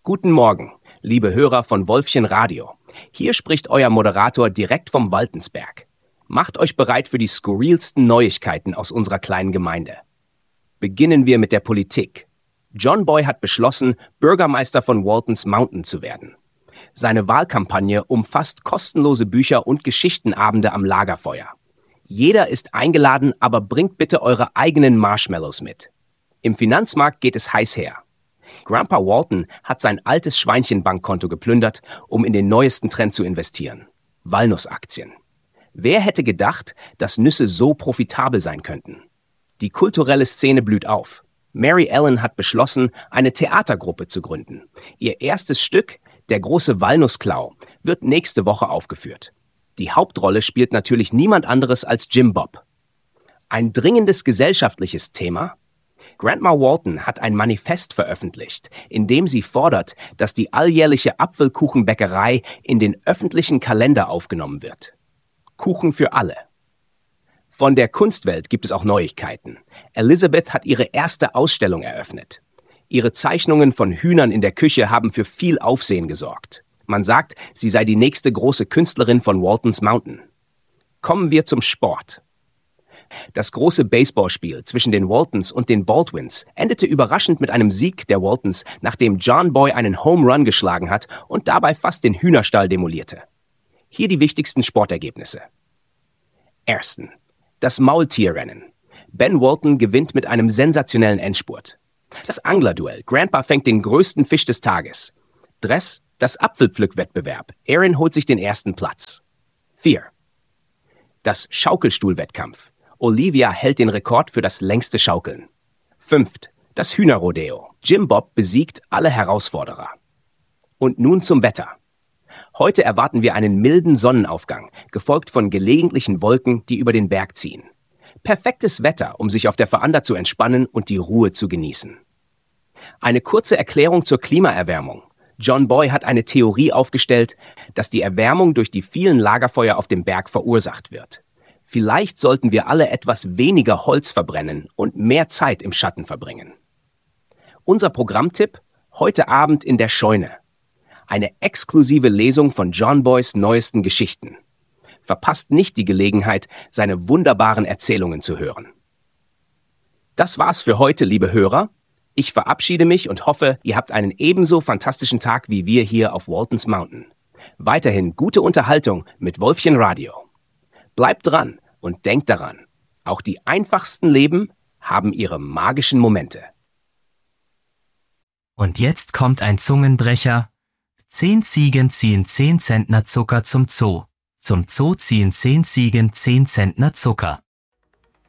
Guten Morgen, liebe Hörer von Wolfchen Radio. Hier spricht euer Moderator direkt vom Waltensberg. Macht euch bereit für die skurrilsten Neuigkeiten aus unserer kleinen Gemeinde. Beginnen wir mit der Politik. John Boy hat beschlossen, Bürgermeister von Waltons Mountain zu werden. Seine Wahlkampagne umfasst kostenlose Bücher und Geschichtenabende am Lagerfeuer. Jeder ist eingeladen, aber bringt bitte eure eigenen Marshmallows mit. Im Finanzmarkt geht es heiß her. Grandpa Walton hat sein altes Schweinchenbankkonto geplündert, um in den neuesten Trend zu investieren. Walnussaktien. Wer hätte gedacht, dass Nüsse so profitabel sein könnten? Die kulturelle Szene blüht auf. Mary Ellen hat beschlossen, eine Theatergruppe zu gründen. Ihr erstes Stück, Der große Walnussklau, wird nächste Woche aufgeführt. Die Hauptrolle spielt natürlich niemand anderes als Jim Bob. Ein dringendes gesellschaftliches Thema? Grandma Walton hat ein Manifest veröffentlicht, in dem sie fordert, dass die alljährliche Apfelkuchenbäckerei in den öffentlichen Kalender aufgenommen wird. Kuchen für alle. Von der Kunstwelt gibt es auch Neuigkeiten. Elizabeth hat ihre erste Ausstellung eröffnet. Ihre Zeichnungen von Hühnern in der Küche haben für viel Aufsehen gesorgt. Man sagt, sie sei die nächste große Künstlerin von Waltons Mountain. Kommen wir zum Sport. Das große Baseballspiel zwischen den Waltons und den Baldwins endete überraschend mit einem Sieg der Waltons, nachdem John Boy einen Home Run geschlagen hat und dabei fast den Hühnerstall demolierte. Hier die wichtigsten Sportergebnisse. Ersten. Das Maultierrennen. Ben Walton gewinnt mit einem sensationellen Endspurt. Das Anglerduell. Grandpa fängt den größten Fisch des Tages. Dress. Das Apfelpflückwettbewerb. Aaron holt sich den ersten Platz. 4. Das Schaukelstuhlwettkampf. Olivia hält den Rekord für das längste Schaukeln. 5. Das Hühnerrodeo. Jim Bob besiegt alle Herausforderer. Und nun zum Wetter. Heute erwarten wir einen milden Sonnenaufgang, gefolgt von gelegentlichen Wolken, die über den Berg ziehen. Perfektes Wetter, um sich auf der Veranda zu entspannen und die Ruhe zu genießen. Eine kurze Erklärung zur Klimaerwärmung. John Boy hat eine Theorie aufgestellt, dass die Erwärmung durch die vielen Lagerfeuer auf dem Berg verursacht wird. Vielleicht sollten wir alle etwas weniger Holz verbrennen und mehr Zeit im Schatten verbringen. Unser Programmtipp: heute Abend in der Scheune. Eine exklusive Lesung von John Boys neuesten Geschichten. Verpasst nicht die Gelegenheit, seine wunderbaren Erzählungen zu hören. Das war's für heute, liebe Hörer. Ich verabschiede mich und hoffe, ihr habt einen ebenso fantastischen Tag wie wir hier auf Waltons Mountain. Weiterhin gute Unterhaltung mit Wolfchen Radio. Bleibt dran und denkt daran, auch die einfachsten Leben haben ihre magischen Momente. Und jetzt kommt ein Zungenbrecher. 10 Ziegen ziehen 10 Zentner Zucker zum Zoo. Zum Zoo ziehen 10 Ziegen 10 Zentner Zucker.